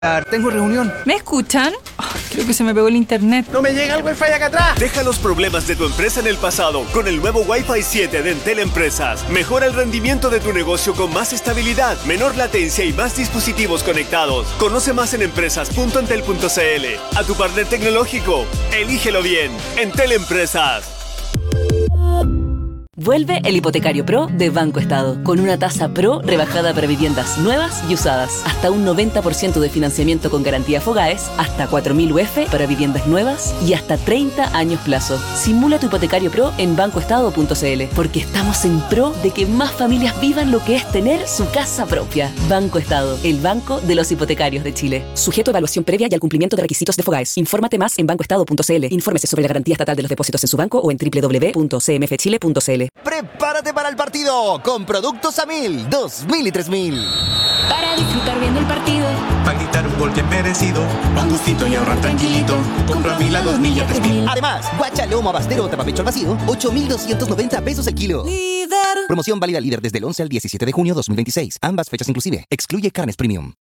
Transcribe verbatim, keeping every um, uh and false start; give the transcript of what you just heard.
Tengo reunión. ¿Me escuchan? Oh, creo que se me pegó el internet. ¡No me llega el wifi acá atrás! Deja los problemas de tu empresa en el pasado con el nuevo Wi-Fi siete de Entel Empresas. Mejora el rendimiento de tu negocio con más estabilidad, menor latencia y más dispositivos conectados. Conoce más en empresas punto entel punto cl. A tu partner tecnológico, elígelo bien. Entel Empresas. Vuelve el Hipotecario Pro de Banco Estado, con una tasa Pro rebajada para viviendas nuevas y usadas. Hasta un noventa por ciento de financiamiento con garantía Fogaes, hasta cuatro mil U F para viviendas nuevas y hasta treinta años plazo. Simula tu Hipotecario Pro en banco estado punto cl, porque estamos en pro de que más familias vivan lo que es tener su casa propia. Banco Estado, el banco de los hipotecarios de Chile. Sujeto a evaluación previa y al cumplimiento de requisitos de Fogaes. Infórmate más en banco estado punto cl. Infórmese sobre la garantía estatal de los depósitos en su banco o en doble u doble u doble u punto c m f chile punto c l. Prepárate para el partido con productos a mil, dos mil y tres mil. Para disfrutar viendo el partido, para gritar un gol bien merecido, pa' un gustito y ahorrar tranquilito, compra mil a dos mil y a tres mil. Además, guacha, lomo, abastero o tapapecho al vacío, ocho mil doscientos noventa pesos el kilo. líder. Promoción válida líder desde el once al diecisiete de junio dos mil veintiséis. Ambas fechas inclusive. Excluye carnes premium.